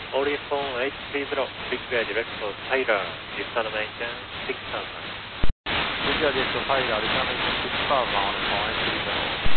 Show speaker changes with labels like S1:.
S1: Oriphone 830, big direct for Tyler, descent maintenance 6000.
S2: Big direct for Tyler, descent maintenance 6000 on Oriphone 830.